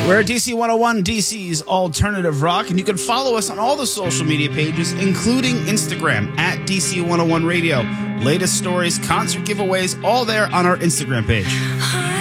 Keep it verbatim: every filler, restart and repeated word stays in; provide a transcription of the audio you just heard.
We're at D C one oh one, D C's Alternative Rock, and you can follow us on all the social media pages, including Instagram, at D C one oh one Radio. Latest stories, concert giveaways, all there on our Instagram page.